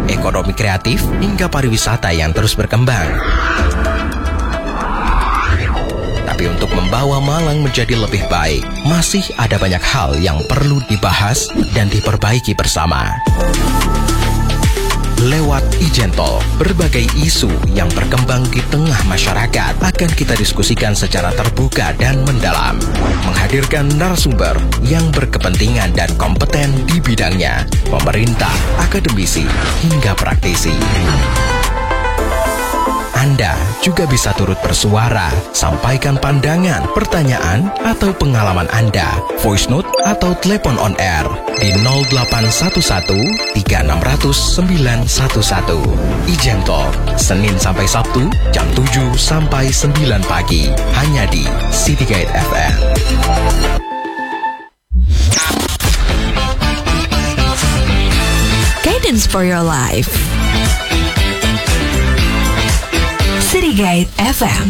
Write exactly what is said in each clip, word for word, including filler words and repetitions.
ekonomi kreatif, hingga pariwisata yang terus berkembang. Tapi untuk membawa Malang menjadi lebih baik, masih ada banyak hal yang perlu dibahas dan diperbaiki bersama. Lewat Ijen Tol, berbagai isu yang berkembang di tengah masyarakat akan kita diskusikan secara terbuka dan mendalam. Menghadirkan narasumber yang berkepentingan dan kompeten di bidangnya, pemerintah, akademisi, hingga praktisi. Anda juga bisa turut bersuara, sampaikan pandangan, pertanyaan, atau pengalaman Anda, voice note atau telepon on air di nol delapan satu satu tiga enam nol nol sembilan satu satu. Ijen Tol, Senin sampai Sabtu, jam tujuh sampai sembilan pagi, hanya di Citygate F M. Guidance for your life. Citygate F M.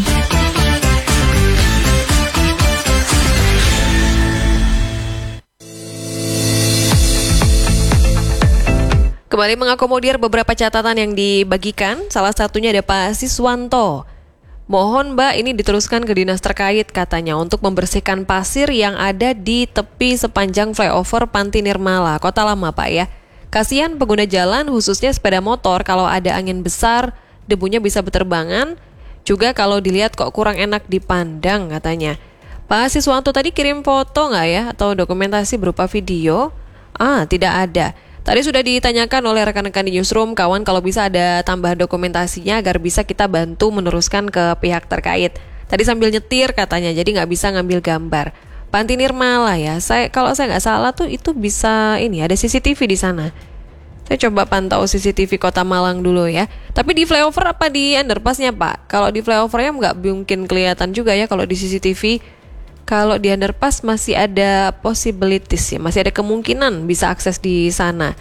Kembali mengakomodir beberapa catatan yang dibagikan, salah satunya ada Pak Siswanto. Mohon Mbak ini diteruskan ke dinas terkait katanya untuk membersihkan pasir yang ada di tepi sepanjang flyover Panti Nirmala, Kota Lama Pak ya. Kasihan pengguna jalan khususnya sepeda motor kalau ada angin besar, debunya bisa berterbangan, juga kalau dilihat kok kurang enak dipandang katanya. Pak Siswanto tadi kirim foto nggak ya atau dokumentasi berupa video? Ah, tidak ada. Tadi sudah ditanyakan oleh rekan-rekan di newsroom, kawan kalau bisa ada tambahan dokumentasinya agar bisa kita bantu meneruskan ke pihak terkait. Tadi sambil nyetir katanya, jadi nggak bisa ngambil gambar. Panti Nirmala ya, saya kalau saya nggak salah tuh itu bisa ini ada C C T V di sana. Saya coba pantau C C T V Kota Malang dulu ya. Tapi di flyover apa di underpassnya Pak? Kalau di flyovernya nggak mungkin kelihatan juga ya kalau di C C T V. Kalau di underpass masih ada possibilities ya, masih ada kemungkinan bisa akses di sana.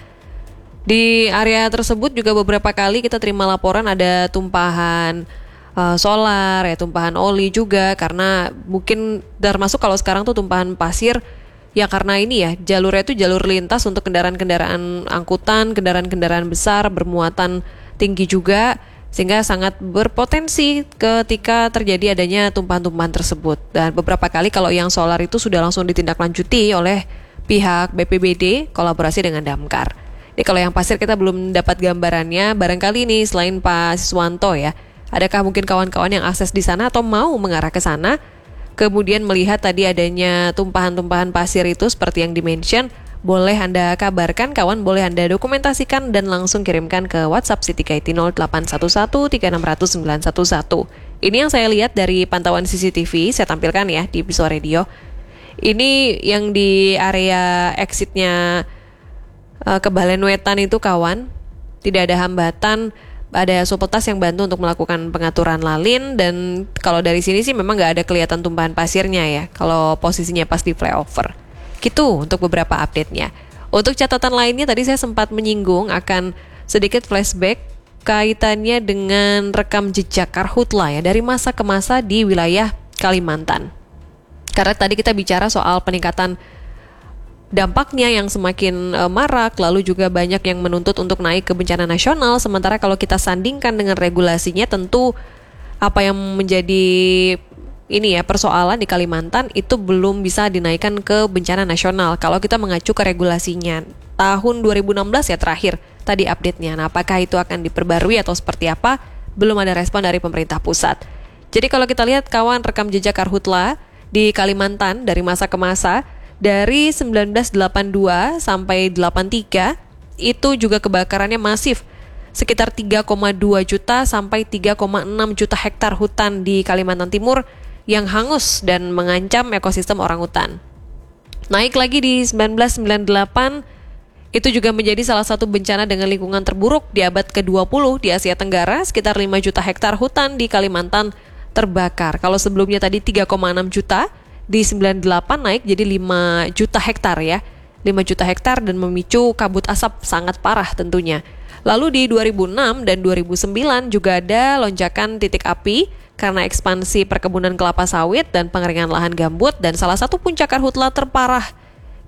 Di area tersebut juga beberapa kali kita terima laporan ada tumpahan uh, solar ya, tumpahan oli juga karena mungkin termasuk kalau sekarang tuh tumpahan pasir. Ya karena ini ya, jalurnya itu jalur lintas untuk kendaraan-kendaraan angkutan, kendaraan-kendaraan besar, bermuatan tinggi juga, sehingga sangat berpotensi ketika terjadi adanya tumpahan-tumpahan tersebut. Dan beberapa kali kalau yang solar itu sudah langsung ditindaklanjuti oleh pihak B P B D, kolaborasi dengan Damkar. Ini kalau yang pasir kita belum dapat gambarannya, barangkali nih selain Pak Siswanto ya, adakah mungkin kawan-kawan yang akses di sana atau mau mengarah ke sana, kemudian melihat tadi adanya tumpahan-tumpahan pasir itu seperti yang dimention, boleh Anda kabarkan kawan, boleh Anda dokumentasikan dan langsung kirimkan ke WhatsApp Citygate nol delapan satu satu tiga enam nol nol sembilan satu satu. Ini yang saya lihat dari pantauan C C T V, saya tampilkan ya di Visual Radio. Ini yang di area exitnya uh, ke Balen Wetan itu kawan, tidak ada hambatan. Ada supeltas yang bantu untuk melakukan pengaturan lalin dan kalau dari sini sih memang nggak ada kelihatan tumpahan pasirnya ya kalau posisinya pas di flyover. Gitu untuk beberapa update-nya. Untuk catatan lainnya tadi saya sempat menyinggung akan sedikit flashback kaitannya dengan rekam jejak karhutla ya dari masa ke masa di wilayah Kalimantan. Karena tadi kita bicara soal peningkatan dampaknya yang semakin uh, marak, lalu juga banyak yang menuntut untuk naik ke bencana nasional, sementara kalau kita sandingkan dengan regulasinya tentu apa yang menjadi ini ya persoalan di Kalimantan itu belum bisa dinaikkan ke bencana nasional kalau kita mengacu ke regulasinya tahun dua ribu enam belas ya terakhir tadi update-nya. Nah, apakah itu akan diperbarui atau seperti apa? Belum ada respon dari pemerintah pusat. Jadi kalau kita lihat kawan rekam jejak karhutla di Kalimantan dari masa ke masa, dari seribu sembilan ratus delapan puluh dua sampai delapan puluh tiga itu juga kebakarannya masif. Sekitar tiga koma dua juta sampai tiga koma enam juta hektar hutan di Kalimantan Timur yang hangus dan mengancam ekosistem orangutan. Naik lagi di seribu sembilan ratus sembilan puluh delapan, itu juga menjadi salah satu bencana dengan lingkungan terburuk di abad ke dua puluh di Asia Tenggara, sekitar lima juta hektar hutan di Kalimantan terbakar. Kalau sebelumnya tadi tiga koma enam juta, di sembilan puluh delapan naik jadi lima juta hektar ya. lima juta hektar dan memicu kabut asap sangat parah tentunya. Lalu di dua ribu enam dan dua ribu sembilan juga ada lonjakan titik api karena ekspansi perkebunan kelapa sawit dan pengeringan lahan gambut dan salah satu puncak karhutla terparah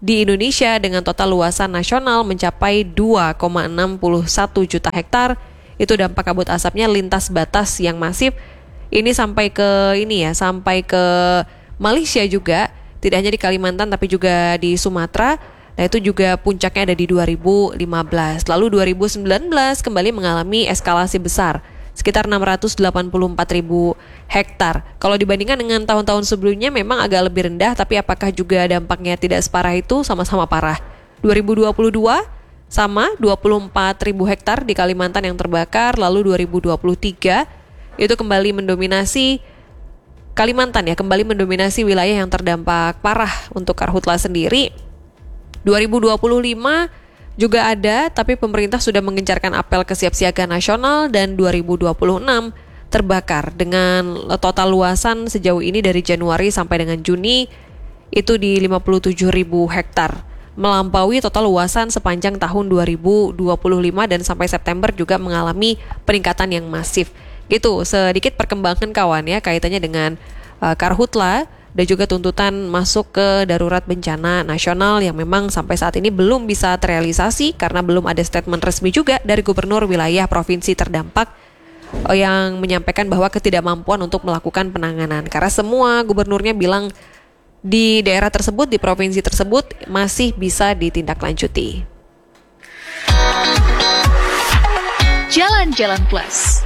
di Indonesia dengan total luasan nasional mencapai dua koma enam satu juta hektar. Itu dampak kabut asapnya lintas batas yang masif. Ini sampai ke ini ya, sampai ke Malaysia juga, tidak hanya di Kalimantan tapi juga di Sumatera. Nah, itu juga puncaknya ada di dua ribu lima belas. Lalu dua ribu sembilan belas kembali mengalami eskalasi besar, sekitar enam ratus delapan puluh empat ribu hektar. Kalau dibandingkan dengan tahun-tahun sebelumnya memang agak lebih rendah, tapi apakah juga dampaknya tidak separah itu? Sama-sama parah. dua ribu dua puluh dua sama dua puluh empat ribu hektar di Kalimantan yang terbakar, lalu dua ribu dua puluh tiga itu kembali mendominasi Kalimantan ya, kembali mendominasi wilayah yang terdampak parah untuk karhutla sendiri. dua ribu dua puluh lima juga ada, tapi pemerintah sudah mengencarkan apel kesiapsiagaan nasional dan dua ribu dua puluh enam terbakar dengan total luasan sejauh ini dari Januari sampai dengan Juni itu di lima puluh tujuh ribu hektar, melampaui total luasan sepanjang tahun dua ribu dua puluh lima dan sampai September juga mengalami peningkatan yang masif. Gitu, sedikit perkembangan kawan ya kaitannya dengan uh, karhutla dan juga tuntutan masuk ke darurat bencana nasional yang memang sampai saat ini belum bisa terrealisasi karena belum ada statement resmi juga dari gubernur wilayah provinsi terdampak uh, yang menyampaikan bahwa ketidakmampuan untuk melakukan penanganan karena semua gubernurnya bilang di daerah tersebut, di provinsi tersebut masih bisa ditindaklanjuti. Jalan-Jalan Plus.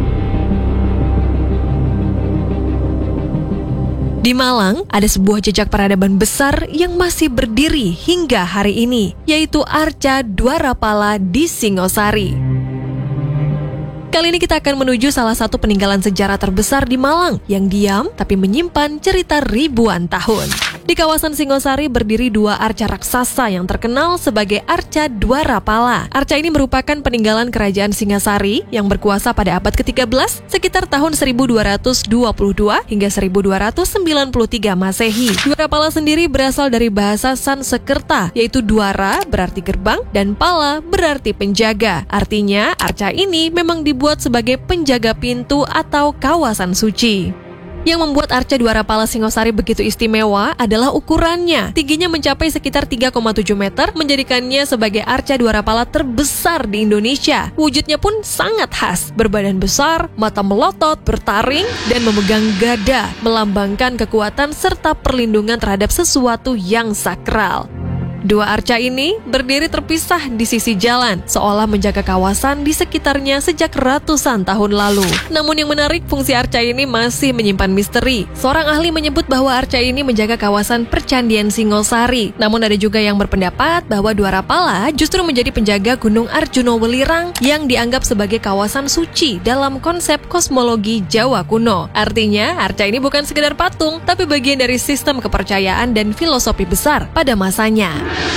Di Malang, ada sebuah jejak peradaban besar yang masih berdiri hingga hari ini, yaitu Arca Dwarapala di Singosari. Kali ini kita akan menuju salah satu peninggalan sejarah terbesar di Malang yang diam tapi menyimpan cerita ribuan tahun. Di kawasan Singosari berdiri dua arca raksasa yang terkenal sebagai Arca Dwarapala. Arca ini merupakan peninggalan kerajaan Singasari yang berkuasa pada abad ketiga belas sekitar tahun seribu dua ratus dua puluh dua hingga seribu dua ratus sembilan puluh tiga Masehi. Dwarapala sendiri berasal dari bahasa Sansekerta, yaitu Dwara berarti gerbang dan Pala berarti penjaga. Artinya arca ini memang dibuat sebagai penjaga pintu atau kawasan suci. Yang membuat Arca Dwarapala Singosari begitu istimewa adalah ukurannya. Tingginya mencapai sekitar tiga koma tujuh meter, menjadikannya sebagai Arca Dwarapala terbesar di Indonesia. Wujudnya pun sangat khas, berbadan besar, mata melotot, bertaring, dan memegang gada, melambangkan kekuatan serta perlindungan terhadap sesuatu yang sakral. Dua arca ini berdiri terpisah di sisi jalan, seolah menjaga kawasan di sekitarnya sejak ratusan tahun lalu. Namun yang menarik, fungsi arca ini masih menyimpan misteri. Seorang ahli menyebut bahwa arca ini menjaga kawasan percandian Singosari. Namun ada juga yang berpendapat bahwa Dwarapala justru menjadi penjaga Gunung Arjuna Welirang yang dianggap sebagai kawasan suci dalam konsep kosmologi Jawa kuno. Artinya, arca ini bukan sekedar patung, tapi bagian dari sistem kepercayaan dan filosofi besar pada masanya.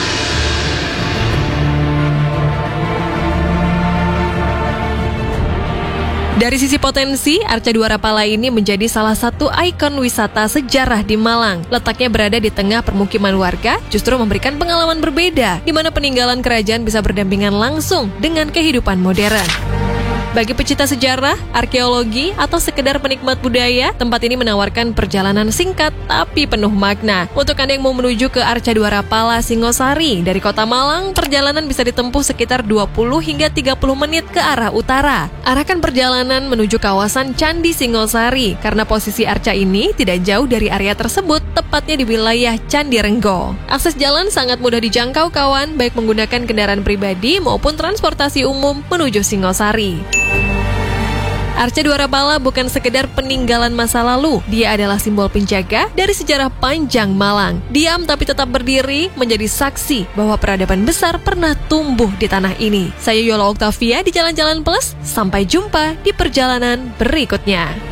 Dari sisi potensi, Arca Dwarapala ini menjadi salah satu ikon wisata sejarah di Malang. Letaknya berada di tengah permukiman warga, justru memberikan pengalaman berbeda, di mana peninggalan kerajaan bisa berdampingan langsung dengan kehidupan modern. Bagi pecinta sejarah, arkeologi, atau sekedar penikmat budaya, tempat ini menawarkan perjalanan singkat tapi penuh makna. Untuk Anda yang mau menuju ke Arca Dwarapala Singosari, dari kota Malang, perjalanan bisa ditempuh sekitar dua puluh hingga tiga puluh menit ke arah utara. Arahkan perjalanan menuju kawasan Candi Singosari, karena posisi arca ini tidak jauh dari area tersebut, tepatnya di wilayah Candi Renggo. Akses jalan sangat mudah dijangkau kawan, baik menggunakan kendaraan pribadi maupun transportasi umum menuju Singosari. Arca Dwarapala bukan sekedar peninggalan masa lalu, dia adalah simbol penjaga dari sejarah panjang Malang. Diam tapi tetap berdiri, menjadi saksi bahwa peradaban besar pernah tumbuh di tanah ini. Saya Yola Oktavia di Jalan-Jalan Plus, sampai jumpa di perjalanan berikutnya.